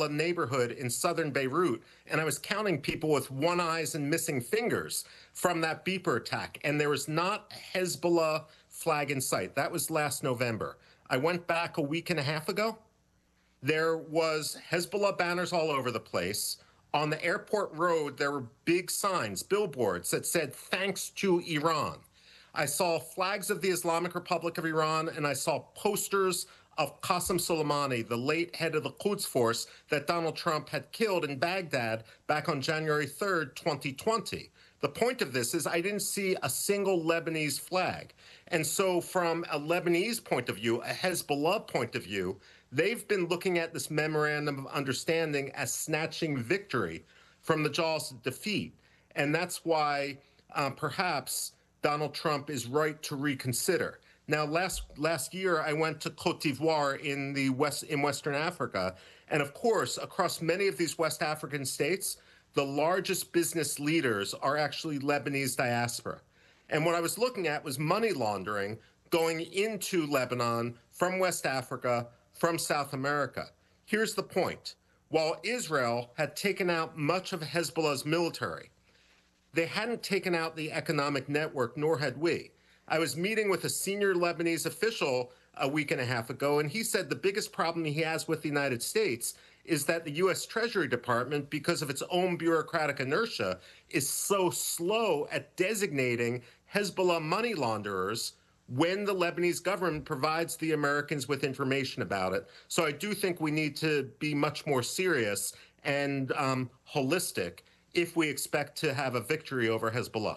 Hezbollah neighborhood in southern Beirut, and I was counting people with one eyes and missing fingers from that beeper attack, and there was not a Hezbollah flag in sight. That was last November. I went back a week and a half ago. There was Hezbollah banners all over the place. On the airport road, there were big signs, billboards that said, "Thanks to Iran." I saw flags of the Islamic Republic of Iran, and I saw posters of Qasem Soleimani, the late head of the Quds Force that Donald Trump had killed in Baghdad back on January 3rd, 2020. The point of this is I didn't see a single Lebanese flag. And so from a Lebanese point of view, a Hezbollah point of view, they've been looking at this memorandum of understanding as snatching victory from the jaws of defeat. And that's why perhaps Donald Trump is right to reconsider. Now, last year, I went to Cote d'Ivoire in Western Africa. And of course, across many of these West African states, the largest business leaders are actually Lebanese diaspora. And what I was looking at was money laundering going into Lebanon from West Africa, from South America. Here's the point. While Israel had taken out much of Hezbollah's military, they hadn't taken out the economic network, nor had we. I was meeting with a senior Lebanese official a week and a half ago, and he said the biggest problem he has with the United States is that the U.S. Treasury Department, because of its own bureaucratic inertia, is so slow at designating Hezbollah money launderers when the Lebanese government provides the Americans with information about it. So I do think we need to be much more serious and holistic if we expect to have a victory over Hezbollah.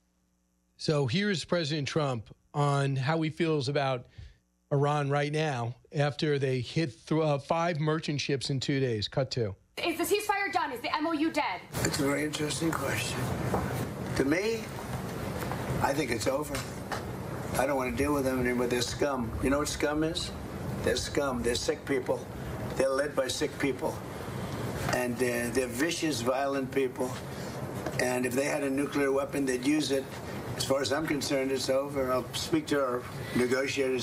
So here's President Trump on how he feels about Iran right now after they hit 5 merchant ships in 2 days. Cut 2. Is the ceasefire done? Is the MOU dead? It's a very interesting question. To me, I think it's over. I don't want to deal with them anymore. They're scum. You know what scum is? They're scum. They're sick people. They're led by sick people. And they're vicious, violent people. And if they had a nuclear weapon, they'd use it. As far as I'm concerned, it's over. I'll speak to our negotiators.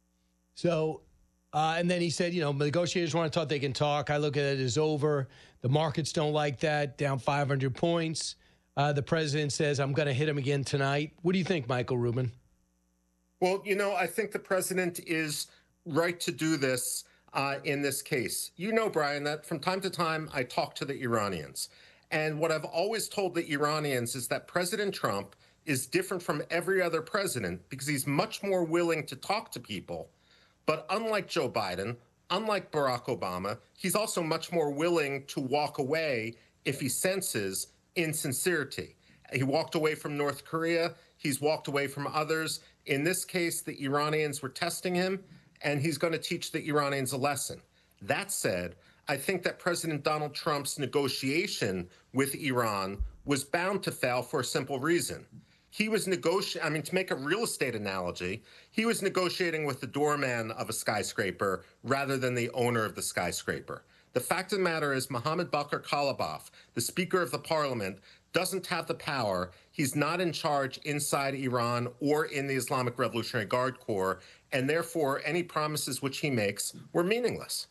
So, and then he said, you know, negotiators want to talk, they can talk. I look at it as over. The markets don't like that, down 500 points. The president says, I'm going to hit him again tonight. What do you think, Michael Rubin? Well, you know, I think the president is right to do this in this case. You know, Brian, that from time to time I talk to the Iranians. And what I've always told the Iranians is that President Trump is different from every other president because he's much more willing to talk to people. But unlike Joe Biden, unlike Barack Obama, he's also much more willing to walk away if he senses insincerity. He walked away from North Korea. He's walked away from others. In this case, the Iranians were testing him, and he's going to teach the Iranians a lesson. That said, I think that President Donald Trump's negotiation with Iran was bound to fail for a simple reason. He was to make a real estate analogy, he was negotiating with the doorman of a skyscraper rather than the owner of the skyscraper. The fact of the matter is Mohammed Bakr Kalibaf, the Speaker of the Parliament, doesn't have the power. He's not in charge inside Iran or in the Islamic Revolutionary Guard Corps, and therefore any promises which he makes were meaningless.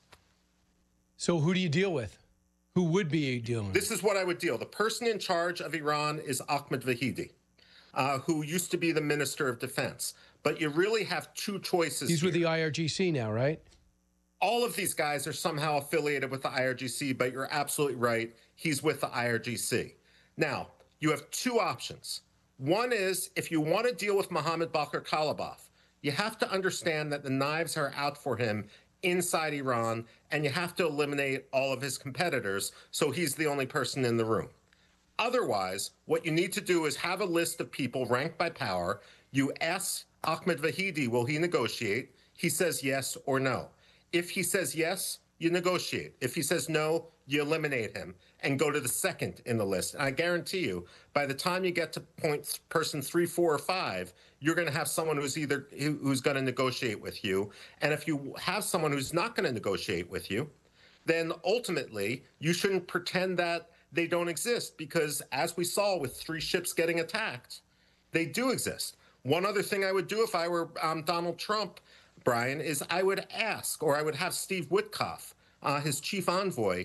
So who do you deal with? Who would be you dealing with? This is what I would deal. The person in charge of Iran is Ahmed Vahidi, who used to be the Minister of Defense. But you really have two choices. He's with the IRGC now, right? All of these guys are somehow affiliated with the IRGC, but you're absolutely right. He's with the IRGC. Now, you have two options. One is, if you want to deal with Mohammed Bakr Kalibaf, you have to understand that the knives are out for him inside Iran, and you have to eliminate all of his competitors, so he's the only person in the room. Otherwise, what you need to do is have a list of people ranked by power. You ask Ahmed Vahidi, will he negotiate? He says yes or no. If he says yes, you negotiate. If he says no, you eliminate him and go to the second in the list. And I guarantee you, by the time you get to person 3, 4, or 5, you're going to have someone who's going to negotiate with you. And if you have someone who's not going to negotiate with you, then ultimately you shouldn't pretend that they don't exist, because as we saw with 3 ships getting attacked, they do exist. One other thing I would do if I were Donald Trump, Brian, is I would ask, or I would have Steve Witkoff, his chief envoy,